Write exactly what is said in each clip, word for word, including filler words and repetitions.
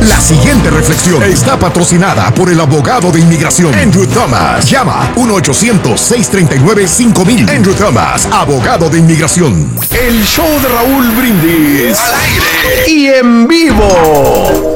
La siguiente reflexión está patrocinada por el abogado de inmigración Andrew Thomas. Llama uno ochocientos, seiscientos treinta y nueve, cinco mil. Andrew Thomas, abogado de inmigración. El show de Raúl Brindis. Al aire y en vivo.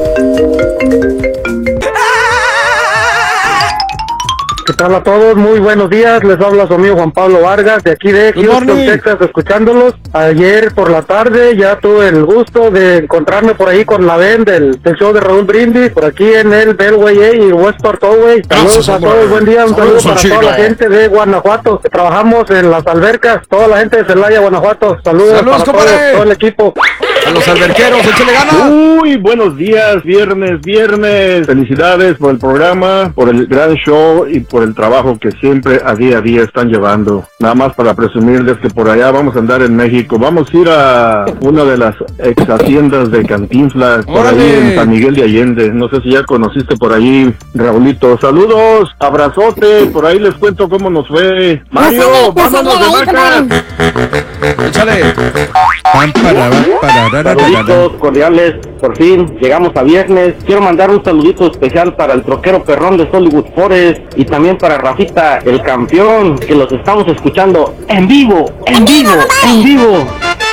¿Qué tal a todos? Muy buenos días, les habla su amigo Juan Pablo Vargas de aquí de Houston, Texas, escuchándolos. Ayer por la tarde ya tuve el gusto de encontrarme por ahí con la Ben del, del show de Raúl Brindis, por aquí en el Bellway y West Parkway. Saludos a todos, buen día, un saludo para toda la gente de Guanajuato, que trabajamos en las albercas, toda la gente de Celaya, Guanajuato. Saludos, Saludos para todos, todo el equipo. A los alberqueros, échale ganas. Muy buenos días, viernes, viernes. Felicidades por el programa, por el gran show y por el trabajo que siempre a día a día están llevando. Nada más para presumirles que por allá vamos a andar en México. Vamos a ir a una de las ex haciendas de Cantinflas, por ¡Órale! ahí en San Miguel de Allende. No sé si ya conociste por allí, Raulito. Saludos, abrazote, por ahí les cuento cómo nos fue. Mario, vámonos de vaca. Échale. Saluditos cordiales, por fin llegamos a viernes. Quiero mandar un saludito especial para el troquero perrón de Hollywood Forest y también para Rafita, el campeón, que los estamos escuchando en vivo, en vivo, en vivo.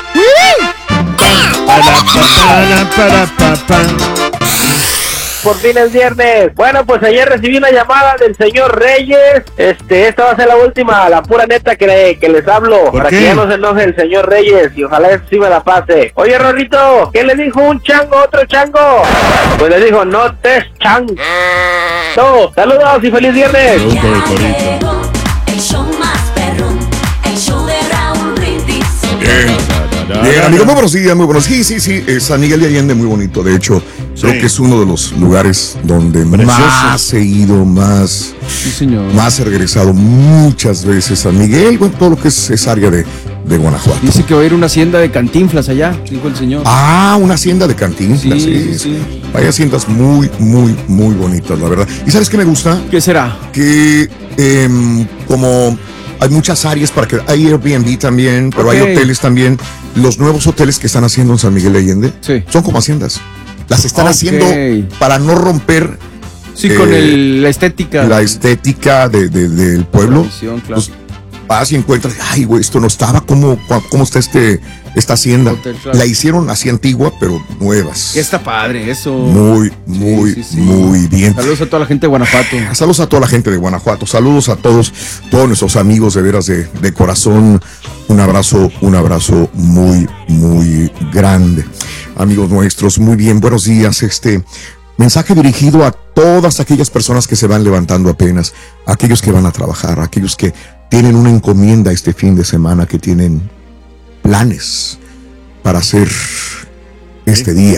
Por fin es viernes. Bueno, pues ayer recibí una llamada del señor Reyes. Este, esta va a ser la última, la pura neta que, que les hablo. Para qué? que ya no se enoje el señor Reyes y ojalá eso sí me la pase. Oye, Rorrito, ¿qué le dijo un chango a otro chango? Pues le dijo, no te es chango. No, saludos y feliz viernes. El show más perrón, el show de Raúl Brindis. Bien, bien, amigos, muy buenos días, muy buenos. Sí, sí, sí, eh, San Miguel de Allende, muy bonito. De hecho, sí, creo que es uno de los lugares donde Precioso. más he ido, más, Sí, señor. más he regresado muchas veces. San Miguel, bueno, todo lo que es, es área de, de Guanajuato. Dice que va a ir a una hacienda de Cantinflas allá, dijo el señor. Ah, una hacienda de Cantinflas. Sí, Sí, sí, sí. Hay haciendas muy, muy, muy bonitas, la verdad. ¿Y sabes qué me gusta? ¿Qué será? Que eh, como hay muchas áreas para que hay Airbnb también, pero Ok. hay hoteles también. Los nuevos hoteles que están haciendo en San Miguel de Allende Sí. son como haciendas. Las están Ok. haciendo para no romper Sí, eh, con el, la estética. la estética de, de- del pueblo. Tradición, claro. Pues, vas y encuentras, ay, güey, esto no estaba, ¿cómo, cómo está este, esta hacienda? Hotel, claro. La hicieron así antigua, pero nuevas. Que está padre eso. Muy, muy, Sí, sí, sí. muy bien. Saludos a toda la gente de Guanajuato. Saludos a toda la gente de Guanajuato, saludos a todos, todos nuestros amigos de veras de, de corazón. Un abrazo, un abrazo muy, muy grande. Amigos nuestros, muy bien, buenos días. Este mensaje dirigido a todas aquellas personas que se van levantando apenas, aquellos que van a trabajar, aquellos que tienen una encomienda este fin de semana, que tienen planes para hacer este día.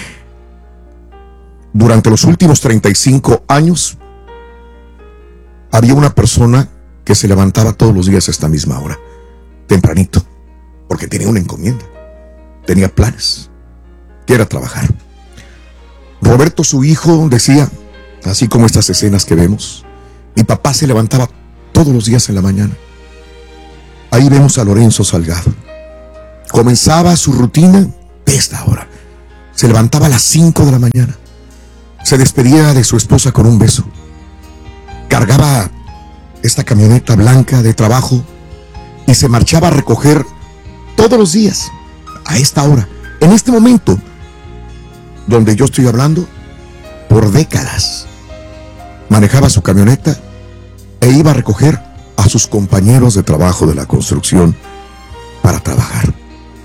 Durante los últimos treinta y cinco años, había una persona que se levantaba todos los días a esta misma hora, tempranito, porque tenía una encomienda, tenía planes, que era trabajar. Roberto, su hijo, decía, así como estas escenas que vemos, mi papá se levantaba todos los días en la mañana. Ahí vemos a Lorenzo Salgado. Comenzaba su rutina de esta hora. Se levantaba a las cinco de la mañana. Se despedía de su esposa con un beso. Cargaba esta camioneta blanca de trabajo y se marchaba a recoger todos los días, a esta hora, en este momento, donde yo estoy hablando, por décadas. Manejaba su camioneta e iba a recoger a sus compañeros de trabajo de la construcción para trabajar.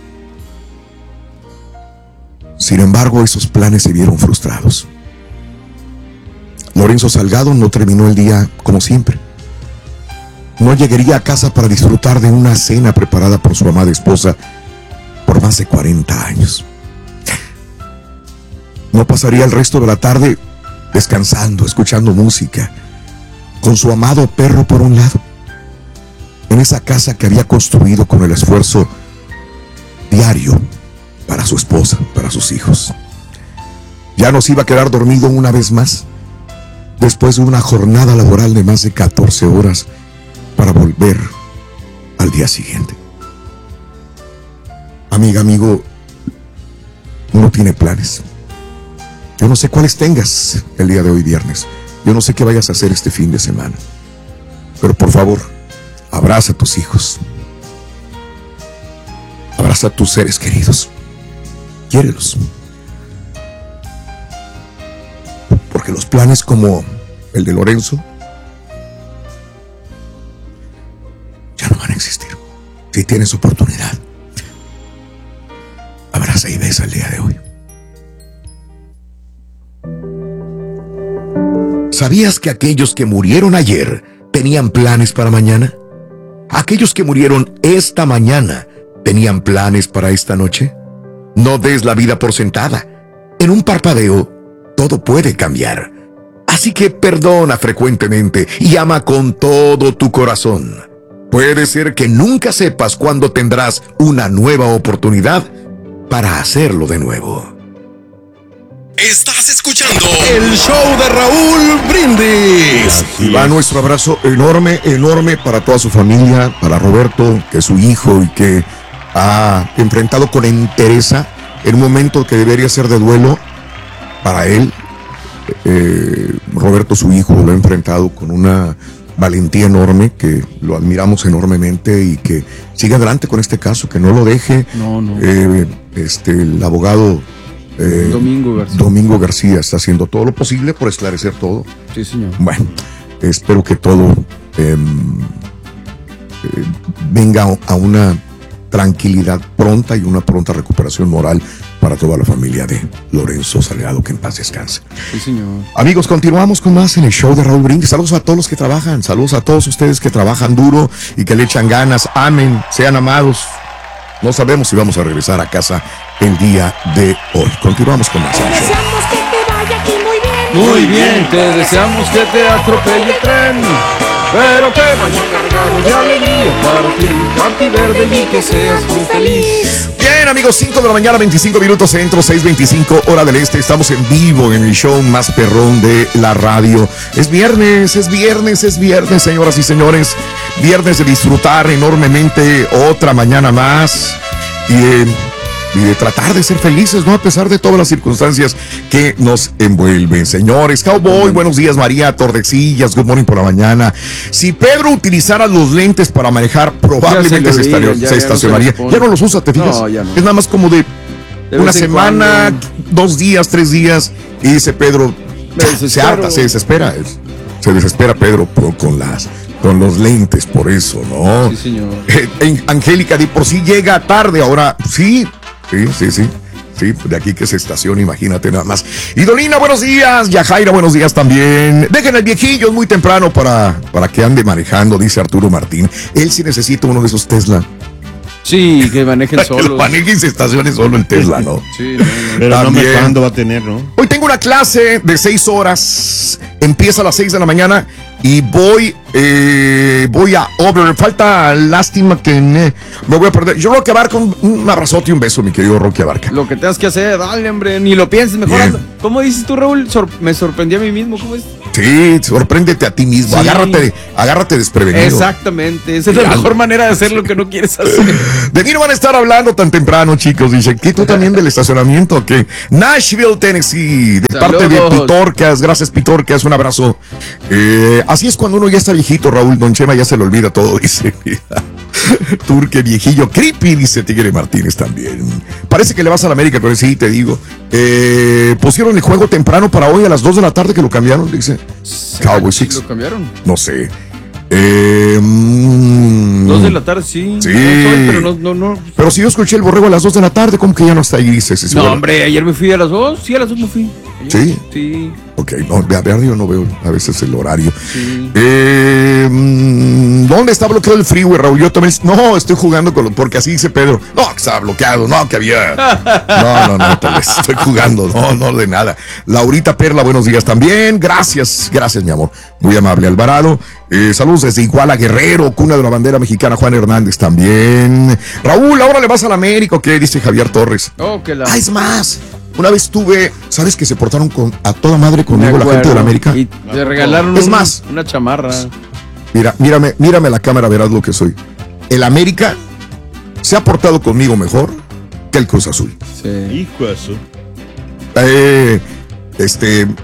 Sin embargo, esos planes se vieron frustrados. Lorenzo Salgado no terminó el día como siempre. No llegaría a casa para disfrutar de una cena preparada por su amada esposa por más de cuarenta años. No pasaría el resto de la tarde descansando, escuchando música, con su amado perro por un lado, en esa casa que había construido con el esfuerzo diario para su esposa, para sus hijos. Ya nos iba a quedar dormido una vez más, después de una jornada laboral de más de catorce horas, para volver al día siguiente. Amiga, amigo, uno tiene planes. Yo no sé cuáles tengas el día de hoy viernes. Yo no sé qué vayas a hacer este fin de semana. Pero por favor, abraza a tus hijos. Abraza a tus seres queridos. Quiérelos. Porque los planes como el de Lorenzo ya no van a existir. Si tienes oportunidad, abraza y besa el día de hoy. ¿Sabías que aquellos que murieron ayer tenían planes para mañana? ¿Aquellos que murieron esta mañana tenían planes para esta noche? No des la vida por sentada. En un parpadeo, todo puede cambiar. Así que perdona frecuentemente y ama con todo tu corazón. Puede ser que nunca sepas cuándo tendrás una nueva oportunidad para hacerlo de nuevo. Estás escuchando el show de Raúl Brindis. Y va nuestro abrazo enorme, enorme para toda su familia, para Roberto, que es su hijo y que ha enfrentado con entereza en un momento que debería ser de duelo para él. Eh, Roberto, su hijo, lo ha enfrentado con una valentía enorme, que lo admiramos enormemente y que siga adelante con este caso, que no lo deje. No, no. Eh, este, el abogado eh, Domingo García. Domingo García está haciendo todo lo posible por esclarecer todo. Sí, señor. Bueno, espero que todo eh, eh, venga a una tranquilidad pronta y una pronta recuperación moral para toda la familia de Lorenzo Salgado, que en paz descanse. Sí, señor. Amigos, continuamos con más en el show de Raúl Brindis. Saludos a todos los que trabajan, saludos a todos ustedes que trabajan duro y que le echan ganas. Amen, sean amados. No sabemos si vamos a regresar a casa el día de hoy. Continuamos con más. Te deseamos que te vaya aquí muy bien. Muy bien, te deseamos que te atropelle el tren, pero que vaya cargado de alegría para ti, Campi Verde, y que seas muy feliz. Bien, amigos, cinco de la mañana, veinticinco minutos centro, seis veinticinco hora del este. Estamos en vivo en el show más perrón de la radio. Es viernes, es viernes, es viernes, señoras y señores. Viernes de disfrutar enormemente otra mañana más y, eh, y de tratar de ser felices, ¿no? A pesar de todas las circunstancias que nos envuelven. Señores, Cowboy, buenos días, María Tordexillas, good morning por la mañana. Si Pedro utilizara los lentes para manejar, probablemente se, se, estaría, ya, se ya estacionaría. No Ya no los usa, ¿te fijas? No, ya no. Es nada más como de, de una semana, dos días, tres días, y dice Pedro, ya, se harta, se desespera. Se desespera Pedro por, con las... con los lentes, por eso, ¿no? Sí, señor. Eh, Angélica, de por sí llega tarde, ahora sí, sí, sí, sí. Sí, de aquí que se estaciona, imagínate nada más. Y Dolina, buenos días. Yajaira, buenos días también. Dejen el viejillo, es muy temprano para, para que ande manejando, dice Arturo Martín. Él sí necesita uno de esos Tesla. Sí, que manejen Que lo solos. maneje y se estacione solo el Tesla, ¿no? Sí, no, no. Pero no También. me cuándo va a tener, ¿no? Hoy tengo una clase de seis horas. Empieza a las seis de la mañana y voy, eh, voy a over. Falta lástima que me, me voy a perder. Yo, Rocky Abarca, un, un abrazote y un beso, mi querido Rocky Abarca. Lo que tengas que hacer, dale, hombre, ni lo pienses, mejor. Bien. anda. ¿Cómo dices tú, Raúl? Sor- me sorprendí a mí mismo, ¿cómo es? Sí, sorpréndete a ti mismo. Sí. Agárrate, agárrate desprevenido. Exactamente, esa es la Ya. mejor manera de hacer lo que no quieres hacer. De mí no van a estar hablando tan temprano, chicos. Dice, ¿qué tú también del estacionamiento? Que Nashville, Tennessee, de Saludos. parte de Pitorcas. Gracias, Pitorcas, un abrazo. Eh, así es cuando uno ya está viejito, Raúl. Don Chema ya se le olvida todo, dice. Turque viejillo, creepy, dice Tigre Martínez también. Parece que le vas a la América, pero sí, te digo. Eh, pusieron el juego temprano para hoy a las dos de la tarde, que lo cambiaron, dice. Cowboy Six. ¿Lo cambiaron? No sé. Eh, mm, Dos de la tarde, sí. Sí. No soy, pero no, no, no. Pero si yo escuché el borrego a las dos de la tarde, ¿cómo que ya no está ahí? Dice, sí, sí, No, bueno. hombre, ayer me fui a las dos. Sí, a las dos me fui. Ayer. ¿Sí? Sí. Ok, no, a ver, yo no veo a veces el horario. Sí. Eh, mm, ¿Dónde está bloqueado el freeway, Raúl? Yo también. No, estoy jugando con lo, porque así dice Pedro. No, que estaba bloqueado, no, que había. No, no, no, tal vez estoy jugando, no, no de nada. Laurita Perla, buenos días también. Gracias, gracias, mi amor. Muy amable, Alvarado. Eh, saludos desde Iguala Guerrero, cuna de la bandera mexicana, Juan Hernández también. Raúl, ¿ahora le vas a la América o qué? Dice Javier Torres. Oh, que la. Ah, es más. Una vez tuve, ¿sabes que se portaron con, a toda madre conmigo Me la gente de la América? Y te regalaron Es un- más. una chamarra. Mira, mírame, mírame la cámara, verás lo que soy. El América se ha portado conmigo mejor que el Cruz Azul. Sí. Hijo de su. Eh, Este, eh,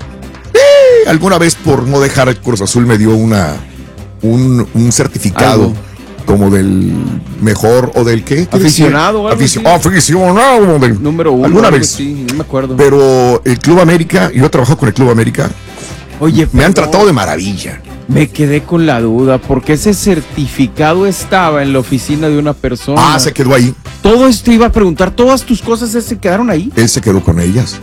alguna vez por no dejar el Cruz Azul me dio una, un, un certificado. Algo. Como del mejor o del qué? ¿Qué Aficionado o algo Afici- así. Aficionado del Número uno. Alguna algo vez. así, no me acuerdo. Pero el Club América, yo he trabajado con el Club América, Oye, me han pero tratado de maravilla. Me quedé con la duda, porque ese certificado estaba en la oficina de una persona. Ah, se quedó ahí. Todo esto iba a preguntar, todas tus cosas se quedaron ahí. Él se quedó con ellas.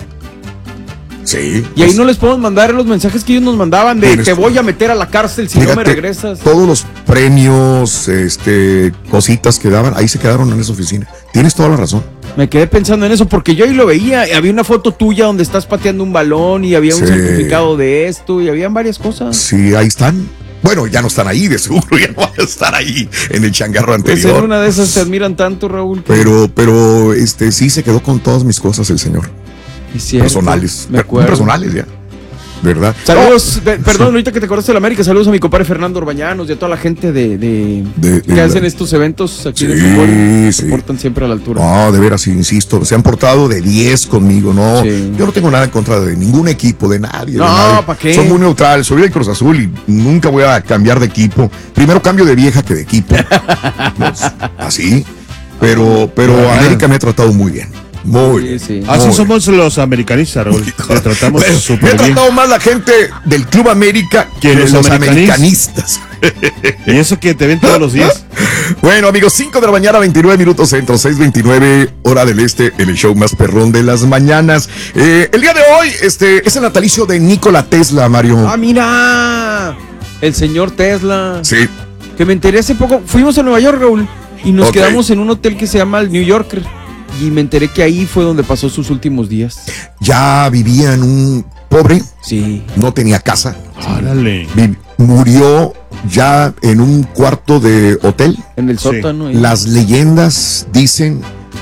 Sí. Y ahí pues, no les podemos mandar los mensajes que ellos nos mandaban de Tienes te tú. voy a meter a la cárcel si no me fíjate, regresas. todos los premios, este, cositas que daban, ahí se quedaron en esa oficina. Tienes toda la razón. Me quedé pensando en eso porque yo ahí lo veía. y Había una foto tuya donde estás pateando un balón y había un Sí. certificado de esto y habían varias cosas. Sí, ahí están. Bueno, ya no están ahí, de seguro, ya no van a estar ahí en el changarro Pues en anterior. una de esas te admiran tanto, Raúl. que- Pero, pero, este, sí se quedó con todas mis cosas el señor. Es cierto, Personales. Me acuerdo. Personales ya. ¿Verdad? Saludos, de- perdón, ahorita que te acordaste de la América, saludos a mi compadre Fernando Orbañanos y a toda la gente de, de- De- de que la- hacen estos eventos aquí Sí, de fútbol. Se sí. portan siempre a la altura. No, de veras, insisto, se han portado de diez conmigo, no. Sí. Yo no tengo nada en contra de ningún equipo, de nadie. No, de nadie. ¿pa' qué? Soy muy neutral, soy del Cruz Azul y nunca voy a cambiar de equipo. Primero cambio de vieja que de equipo. Pues, así. Pero, pero Ah. América me ha tratado muy bien. Muy Sí, bien. sí. Así muy somos los americanistas, Raúl. Te tratamos bien. Me súper ha bien. tratado más la gente del Club América Que que los los americanistas. americanistas. Y eso que te ven todos los días. Bueno, amigos, cinco de la mañana, veintinueve minutos centro, seis veintinueve, hora del este, en el show más perrón de las mañanas. Eh, el día de hoy, este, es el natalicio de Nikola Tesla, Mario. Ah, mira, el señor Tesla. Sí, Que me enteré hace poco. Fuimos a Nueva York, Raúl, y nos Ok. quedamos en un hotel que se llama el New Yorker. Y me enteré que ahí fue donde pasó sus últimos días. ya vivía en un pobre, Sí. no tenía casa, Árale. vi- murió ya en un cuarto de hotel. En el Sí. sótano. ahí. Las leyendas dicen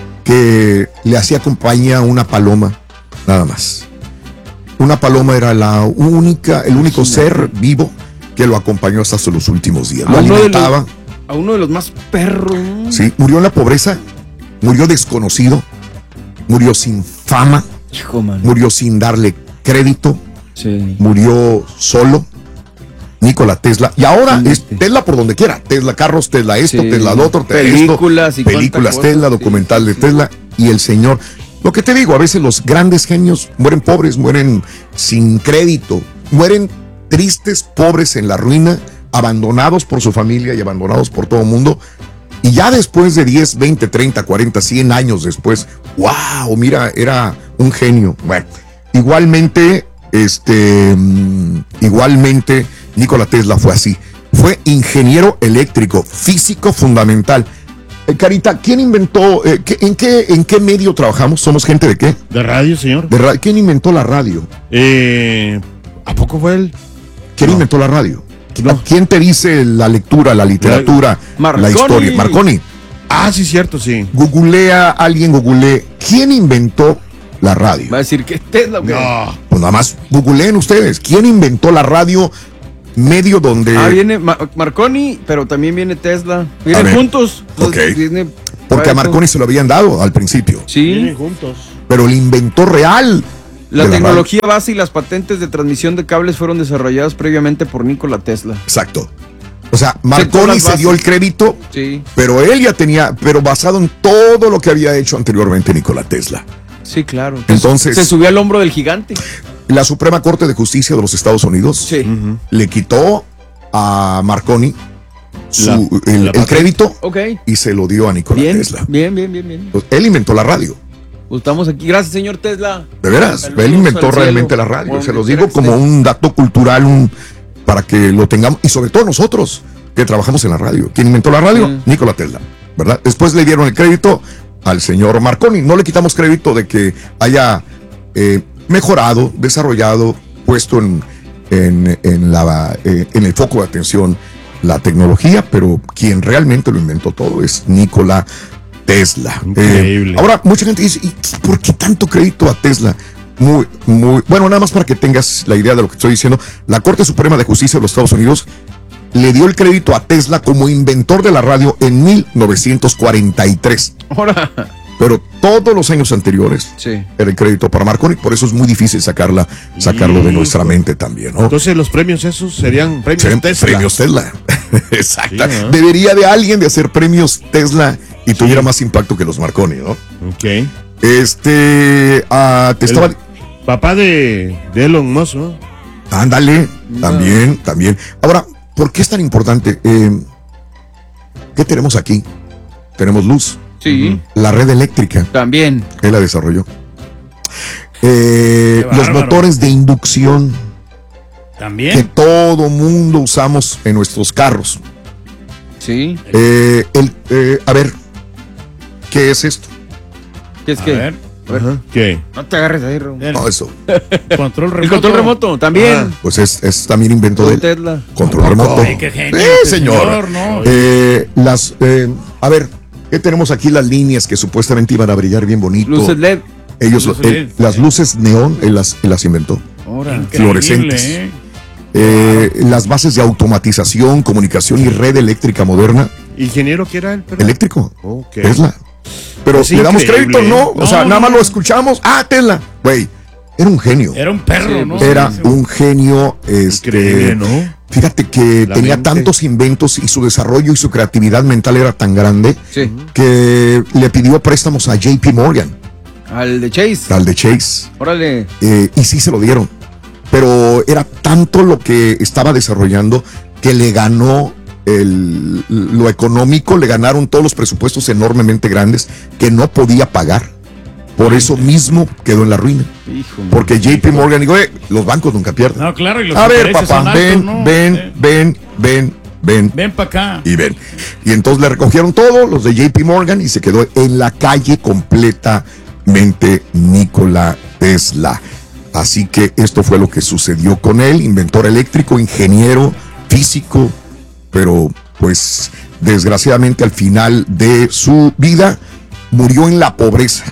que le hacía compañía una paloma, nada más. Una paloma era la única, el único ser vivo que lo acompañó hasta los últimos días. Lo A uno de los- alimentaba. A uno de los más perros. ¿no? Sí, murió en la pobreza, murió desconocido, murió sin fama, Hijo, man. murió sin darle crédito, Sí. murió solo. Nikola Tesla. Y ahora Sí, es este. Tesla por donde quiera. Tesla carros, Tesla esto, Sí. Tesla lo otro, Tesla Películas esto, y cuánta películas cosa, Tesla, sí, documental sí, de sí. Tesla y el señor. Lo que te digo, a veces los grandes genios mueren pobres, mueren sin crédito, mueren tristes, pobres en la ruina, abandonados por su familia y abandonados por todo el mundo. Y ya después de diez, veinte, treinta, cuarenta, cien años después, wow, mira, era un genio. Bueno, igualmente, este, mm, igualmente, Nikola Tesla fue así. Fue ingeniero eléctrico, físico fundamental. Eh, Carita, ¿quién inventó, eh, qué- en, qué, en qué medio trabajamos? ¿Somos gente de qué? ¿De radio, señor? De ra- ¿Quién inventó la radio? Eh, ¿A poco fue él? ¿Quién No. inventó la radio? No. ¿Quién te dice la lectura, la literatura, Marconi. la historia? Marconi. Ah, sí, cierto, sí. Googlea, alguien googlee, ¿quién inventó la radio? Va a decir que Tesla. ¿o qué? No. Pues nada más googleen ustedes, ¿quién inventó la radio? Medio donde... Ah, viene Ma- Marconi, pero también viene Tesla. A Vienen ver. juntos. Ok. Viene- Porque a va- Marconi se lo habían dado al principio, Vienen Sí. juntos. pero el inventor real... La de tecnología base y las patentes de transmisión de cables fueron desarrolladas previamente por Nikola Tesla. Exacto. O sea, Sentó Marconi las se dio bases. el crédito, Sí. pero él ya tenía, pero basado en todo lo que había hecho anteriormente Nikola Tesla. Sí, claro. Entonces- Se subió al hombro del gigante. La Suprema Corte de Justicia de los Estados Unidos Sí. le quitó a Marconi su- La- el, la el patente. crédito Ok. y se lo dio a Nikola Bien, Tesla. bien, bien, bien, bien. Pues, él inventó la radio. Pues estamos aquí. Gracias, señor Tesla. De veras, Saludos él inventó al realmente cielo. la radio. Bueno, Se los espera digo que como esté- un dato cultural, un, para que lo tengamos, y sobre todo nosotros que trabajamos en la radio. ¿Quién inventó la radio? Sí. Nikola Tesla, ¿verdad? Después le dieron el crédito al señor Marconi. No le quitamos crédito de que haya eh, mejorado, desarrollado, puesto en, en, en la, eh, en el foco de atención la tecnología, pero quien realmente lo inventó todo es Nikola Tesla. Increíble. Eh, ahora, mucha gente dice, ¿y por qué tanto crédito a Tesla? Muy, muy, bueno, nada más para que tengas la idea de lo que estoy diciendo, la Corte Suprema de Justicia de los Estados Unidos le dio el crédito a Tesla como inventor de la radio en mil novecientos cuarenta y tres. Ahora. pero todos los años anteriores Sí. era el crédito para Marconi, por eso es muy difícil sacarla, sacarlo de nuestra mente también, ¿no? Entonces los premios esos serían premios Serían Tesla. premios Tesla. Exacto. Sí, ¿no? Debería de alguien de hacer premios Tesla y tuviera más impacto que los Marconi, ¿no? Ok. Este, ah, te El estaba... papá de, de Elon Musk, ¿no? Ándale, también, también. Ahora, ¿por qué es tan importante? Eh, ¿Qué tenemos aquí? Tenemos luz. Sí. La red eléctrica, También. él la desarrolló. Eh, Qué los bárbaro. motores de inducción que También. todo mundo usamos en nuestros carros. Sí. Eh, el, eh, a ver, ¿qué es esto? ¿Qué es A que? ver, Ajá. ¿Qué? No te agarres ahí, Raúl. el No, eso. control remoto. El control remoto, también. Pues es, es también invento de Con Tesla. control remoto. Ay, qué genio, Eh, este señor. ¿no? Eh, las, eh, a ver, ¿qué tenemos aquí? Las líneas que supuestamente iban a brillar bien bonito. Luces L E D. Ellos, Luces eh, L E D. las luces neón, él las, él las inventó. Ahora. Increíble, fluorescentes. ¿eh? Eh, las bases de automatización, comunicación y red eléctrica moderna. ¿Ingeniero qué era él? perdón? Eléctrico. Ok. Tesla. Pero Es le damos increíble, crédito, ¿no? ¿eh? O sea, No, nada no, más no. lo escuchamos. Ah, Tesla. Güey, era un genio. Era un perro, Sí, ¿no? Era Sí, un genio. Este, Increíble, ¿no? Fíjate que La tenía mente. tantos inventos y su desarrollo y su creatividad mental era tan grande Sí. que le pidió préstamos a J P Morgan, Al de Chase. al de Chase, Órale. eh, y sí se lo dieron. Pero era tanto lo que estaba desarrollando que le ganó el, lo económico, le ganaron todos los presupuestos enormemente grandes que no podía pagar. Por eso mismo quedó en la ruina. Hijo. Porque J P Morgan dijo, "Eh, los bancos nunca pierden. No, claro, y los A ver, intereses papá, son altos, ven, ¿no? ven, Eh, ven, ven, ven. Ven para acá. Y ven. Y entonces le recogieron todo, los de J P Morgan, y se quedó en la calle completamente Nikola Tesla. Así que esto fue lo que sucedió con él, inventor eléctrico, ingeniero, físico, pero pues desgraciadamente al final de su vida murió en la pobreza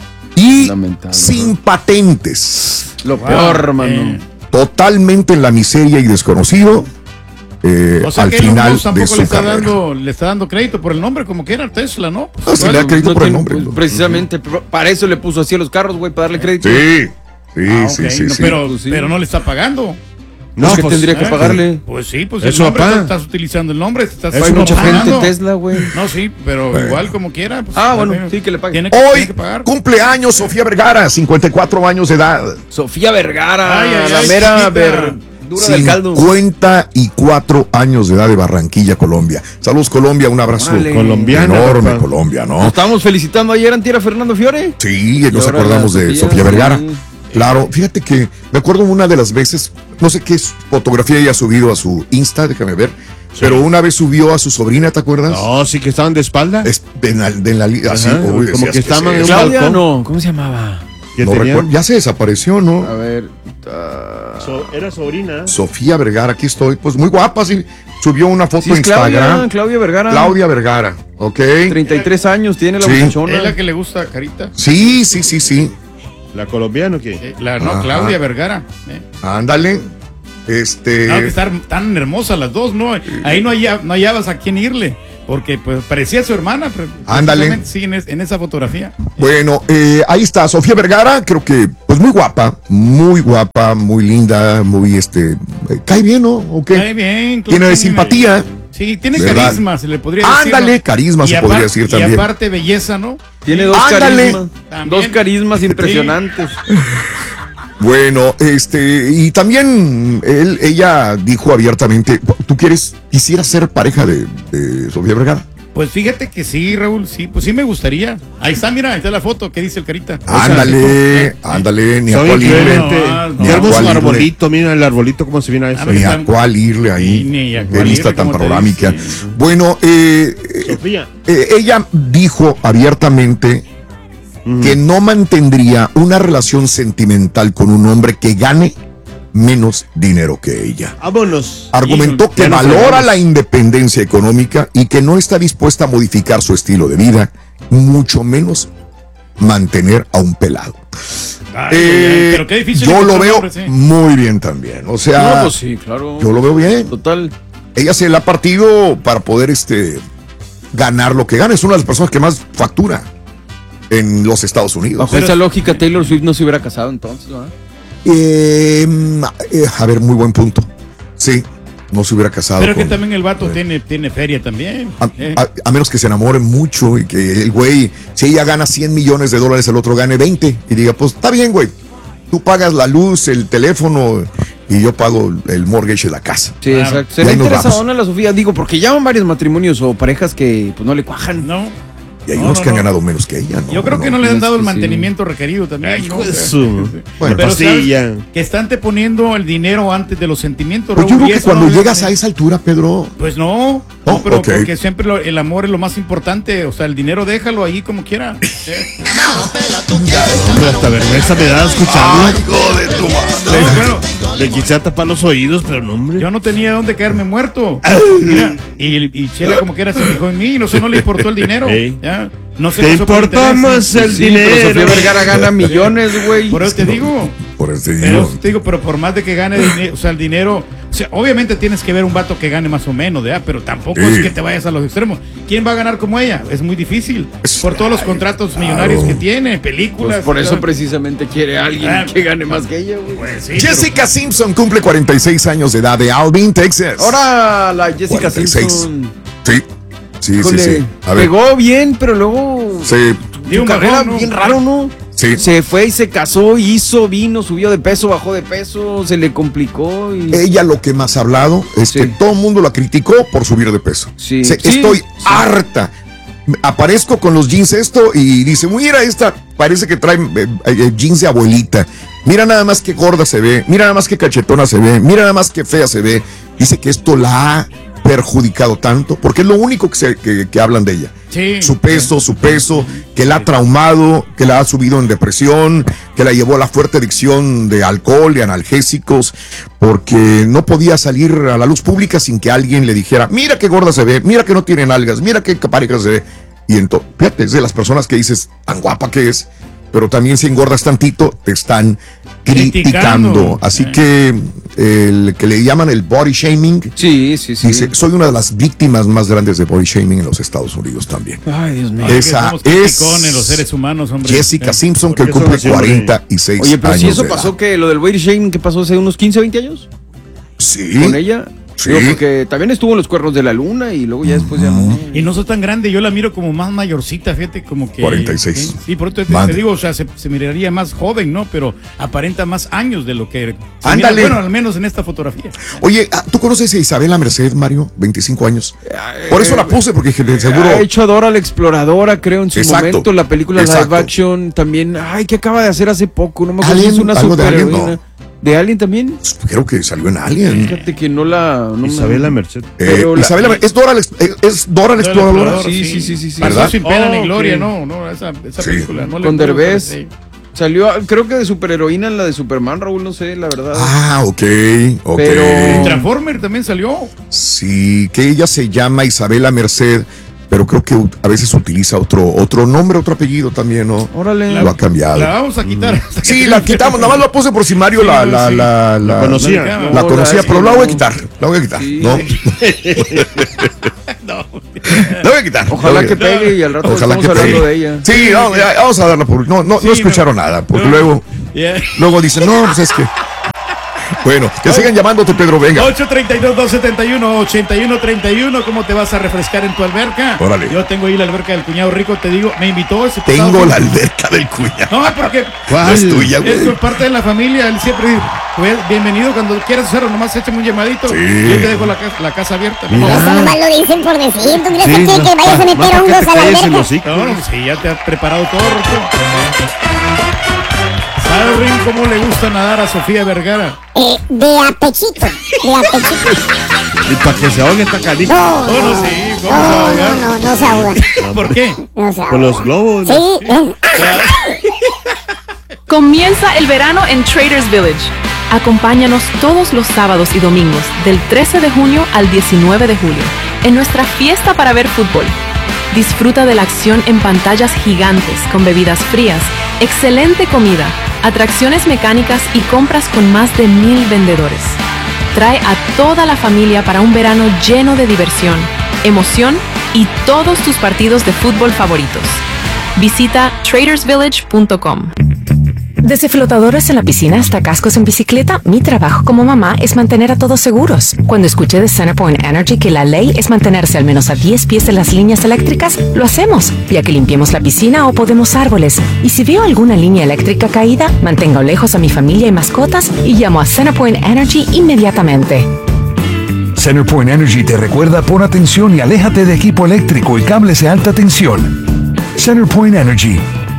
y Lamentable. sin patentes, Lo Wow, peor, hermano. eh. totalmente en la miseria y desconocido. eh, O sea al que Elon final Musk de tampoco su le está, carrera. dando, le está dando crédito por el nombre, como que era Tesla, ¿no? Ah, sí, le da crédito No por el tiene- nombre. pues, precisamente, pero para eso le puso así a los carros, güey, para darle crédito. Sí, sí, Ah, sí, ok, sí, no, sí. Pero, Pues sí. pero no le está pagando. No, No, que pues, tendría que eh, pagarle. Pues sí, pues Eso, el nombre, papá. estás utilizando el nombre, te estás Hay mucha gente pagando. en Tesla, güey. No, sí, pero Bueno. igual como quiera. Pues, Ah, bueno, tiene- sí, que le pague. Tiene que, tiene Hoy que pagar. cumpleaños Sofía Vergara, cincuenta y cuatro años de edad. Sofía Vergara, Ay, ay, la ay, mera chiquita. verdura del caldo. cincuenta y cuatro años de edad de Barranquilla, Colombia. Saludos, Colombia, un abrazo Órale. Colombiana, enorme, papá. Colombia, Nos ¿no? estábamos felicitando ayer antier a Fernando Fiore. Sí, nos ahora acordamos la de Sofía, Sofía Vergara. sí. Claro, fíjate que me acuerdo una de las veces, no sé qué fotografía ella ha subido a su Insta, déjame ver, pero una vez subió a su sobrina, ¿te acuerdas? No, sí que estaban de espalda. Es de la, de la li- así, Ajá, uy, como decías, que estaban ¿qué es en un eso? Claudia, balcón. no. ¿Cómo se llamaba? ¿Qué No tenían? recuerdo, ya se desapareció, ¿no? A ver. ah, So- era sobrina. Sofía Vergara, aquí estoy, pues muy guapa, sí, subió una foto sí, en es Claudia, Instagram. Claudia Vergara. Claudia Vergara, ¿ok? treinta y tres años tiene la Sí. muchachona. Es la que le gusta, Carita. Sí, sí, sí, sí. ¿La colombiana o qué? Eh, La, no, Ajá. Claudia Vergara. eh. Ándale. Este. No, que estar tan hermosas las dos, ¿no? Ahí no, halla- no hallabas a quién irle, porque pues parecía su hermana. Pero Ándale. precisamente Sí, en, es- en esa fotografía. Bueno, eh, ahí está, Sofía Vergara, creo que, pues muy guapa, muy guapa, muy linda, muy este. eh, cae bien, ¿no? ¿O qué? Ay, bien. Tiene de simpatía. Sí, tiene ¿Verdad? carisma, se le podría decir. Ándale, ¿no? carisma Y se apar- podría decir Y también. aparte, belleza, ¿no? Tiene dos Ándale. carismas. También. Dos carismas impresionantes. Bueno, este, y también él, ella dijo abiertamente, ¿tú quieres, quisieras ser pareja de, de Sofía Vergara? Pues fíjate que sí, Raúl, sí, pues sí me gustaría. Ahí está, mira, ahí está la foto que dice el Carita. Ándale, ándale, ni a Son cuál irle, increíbles. No, no, Qué ni a hermoso cuál irle, arbolito, mira el arbolito cómo se viene a eso. A ver, ni a están- cuál irle ahí, Sí, ni a qué cuál vista irle, tan como te panorámica. dice. Bueno, eh, eh, Sofía. eh, ella dijo abiertamente que no mantendría una relación sentimental con un hombre que gane menos dinero que ella. Vámonos. Argumentó Híjole, que ya nos valora fregamos. la independencia económica y que no está dispuesta a modificar su estilo de vida, mucho menos mantener a un pelado. Ay, Eh, pero qué difícil. yo lo encontrar veo hombres, ¿eh? muy bien también. O sea, No, pues sí, claro. yo lo veo bien. Total. Ella se la ha partido para poder este, ganar lo que gana. Es una de las personas que más factura. en los Estados Unidos. Bajo esa lógica, Taylor Swift no se hubiera casado entonces, ¿verdad? Eh, eh, a ver, muy buen punto. Sí, no se hubiera casado. Pero que con- también el vato tiene, tiene feria también. A, eh. a- a menos que se enamoren mucho y que el güey, si ella gana cien millones de dólares, el otro gane veinte. Y diga, pues está bien, güey. Tú pagas la luz, el teléfono y yo pago el mortgage de la casa. Sí, Claro. exacto. Y Sería ahí nos interesante la Sofía. Digo, porque ya van varios matrimonios o parejas que pues no le cuajan. No. Y hay No, unos no, que han no. ganado menos que ella. ¿no? Yo creo que no, no. le han es dado que el sí. mantenimiento requerido también. Ay, ¿no? hijo de O sea, su- Bueno, pero pastilla. ¿sabes? Que están te poniendo el dinero antes de los sentimientos. Pues yo Raúl, creo y que eso cuando no- llegas a esa altura, Pedro, Pues no, Oh, no, pero ok. porque siempre lo- el amor es lo más importante. O sea, el dinero déjalo ahí como quiera. Eh, Hombre, hasta vergüenza me da escucharlo. hijo de tu madre. eh, bueno, Le quise tapar los oídos, pero no, hombre. yo no tenía dónde caerme muerto. Mira, y, y Chela como que era se fijó en mí y no sé, no le importó el dinero. Ey. ¿Ya? No se Te casó por importa interés. más el Sí, pero dinero. Sofía Vergara gana millones, güey. Por eso te digo. Por este Pero digo. te digo, pero por más de que gane dinero, o sea, el dinero, o sea, obviamente tienes que ver un vato que gane más o menos, ¿verdad? Pero tampoco Sí. es que te vayas a los extremos. ¿Quién va a ganar como ella? Es muy difícil. Es- Por todos los ay, contratos claro. millonarios que tiene, películas. Pues por eso ¿verdad? precisamente quiere a alguien Ah. que gane más que ella, güey. Pues sí, Jessica Simpson cumple cuarenta y seis años de edad de Alvin, Texas. Ahora la Jessica cuarenta y seis. Simpson. Sí, sí, sí, Híjole, sí. A ver, pegó bien, pero luego sí, Dio su un carrera bajón, ¿no? bien raro, ¿no? sí. Se fue y se casó, hizo, vino, subió de peso, bajó de peso, se le complicó y... Ella lo que más ha hablado es Sí. que todo el mundo la criticó por subir de peso. Sí. Se- Sí. Estoy Sí. harta. Aparezco con los jeans esto y dice, mira esta, parece que trae eh, eh, jeans de abuelita. Mira nada más que gorda se ve, mira nada más que cachetona se ve, mira nada más que fea se ve. Dice que esto la ha perjudicado tanto, porque es lo único que, se- que- que hablan de ella. Sí. Su peso, su peso, que la ha traumado, que la ha subido en depresión, que la llevó a la fuerte adicción de alcohol, de analgésicos, porque no podía salir a la luz pública sin que alguien le dijera, mira qué gorda se ve, mira que no tiene nalgas, mira qué pareja se ve. Y entonces, fíjate, es de las personas que dices, tan guapa que es, pero también si engordas tantito, te están criticando. Criticando. Así Eh. que el que le llaman el body shaming, Sí, sí, sí. dice, soy una de las víctimas más grandes de body shaming en los Estados Unidos también. Ay, Dios mío. Ay, que Esa somos es criticones los seres humanos, hombre. Jessica Eh, Simpson, que ¿por qué cumple son así, hombre? cuarenta y seis Oye, pero años si eso de edad. pasó, que lo del body shaming que pasó hace unos quince, veinte años Sí. con ella. Sí. Digo, porque también estuvo en los cuernos de la luna y luego ya después ya no. Y no soy tan grande, yo la miro como más mayorcita, fíjate, como que... cuarenta y seis. Sí, por eso te, te Madre. digo, o sea, se, se miraría más joven, ¿no? Pero aparenta más años de lo que... se Ándale. mira, bueno, al menos en esta fotografía. Oye, ah, ¿tú conoces a Isabela Merced, Mario? veinticinco años. Por eso la puse, porque dije, de seguro. Ha hecho Dora la Exploradora, creo, en su Exacto. momento. La película live Exacto. action también. Ay, ¿qué acaba de hacer hace poco? No me acuerdo si Alien, es una algo de Alien, superheroína. no. ¿De Alien también? Creo que salió en Alien. Fíjate que no la... no me- Isabela Merced. Eh, pero la- Isabela, ¿es Dora, la, ex- eh, ¿es Dora la exploradora? Explorador, Sí, sí, sí, sí, sí. Pasó ¿Verdad? sin pena Oh, ni gloria, ok. no, no, esa, esa Sí. película. No le Con puedo Derbez. parecer. Salió, creo que de superheroína en la de Superman, Raúl, no sé, la verdad. Ah, ok, ok. Pero- Transformer también salió. Sí, que ella se llama Isabela Merced, pero creo que a veces utiliza otro, otro nombre, otro apellido también, ¿no? Órale. Lo ha cambiado. La vamos a quitar. Sí, la quitamos, nada más la puse por si Mario Sí, la, no, la, sí. la, La la- conocía. la- la No, conocía, la- pero sí, la voy a no. quitar, la voy a quitar, Sí. ¿no? No. La voy a quitar. la Ojalá voy a que quitar. pegue y al rato Ojalá estamos que hablando pegue. de ella. Sí, no, ya, vamos a darla por. No, no, Sí, no escucharon no. nada, porque No. luego, Yeah. luego dicen, no, pues es que. Bueno, que sigan llamándote, Pedro, venga. ocho treinta y dos, dos setenta y uno, ochenta y uno treinta y uno. ¿Cómo te vas a refrescar en tu alberca? Órale. Yo tengo ahí la alberca del cuñado rico, te digo, me invitó ese pasado Tengo fin- la alberca del cuñado. No, porque No es tuya, es güey. por parte de la familia, él siempre dice, pues, bienvenido cuando quieras hacerlo, nomás échame un llamadito. Sí. Yo te dejo la, ca- la casa abierta. Mira. Eso nomás lo dicen por decir. ¿Tú crees Sí, que, no, que vayas a más- meter más para que hongos te a la calles el alberca? hocico. No, no, sí, ya te has preparado todo, Rocho. ¿Sabes, Rin, cómo le gusta nadar a Sofía Vergara? Eh, de apechito. De apechito. Y para que se ahogue esta canija. No, No, no, no, sí, ¿cómo se va a no, ahogar? no, no, no se ahoga. ¿Por qué? No se ahoga. Con los globos. Sí, eh. Comienza el verano en Traders Village. Acompáñanos todos los sábados y domingos del trece de junio al diecinueve de julio en nuestra fiesta para ver fútbol. Disfruta de la acción en pantallas gigantes con bebidas frías, excelente comida, atracciones mecánicas y compras con más de mil vendedores. Trae a toda la familia para un verano lleno de diversión, emoción y todos tus partidos de fútbol favoritos. Visita traders village punto com. Desde flotadores en la piscina hasta cascos en bicicleta, mi trabajo como mamá es mantener a todos seguros. Cuando escuché de CenterPoint Energy que la ley es mantenerse al menos a diez pies de las líneas eléctricas, lo hacemos, ya que limpiemos la piscina o podemos árboles. Y si veo alguna línea eléctrica caída, mantengo lejos a mi familia y mascotas y llamo a CenterPoint Energy inmediatamente. CenterPoint Energy te recuerda: pon atención y aléjate de equipo eléctrico y cables de alta tensión. CenterPoint Energy.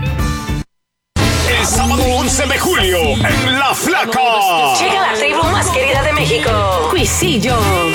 El sábado once de julio en La Flaca. Llega la tribu más querida de México, Cuisillo.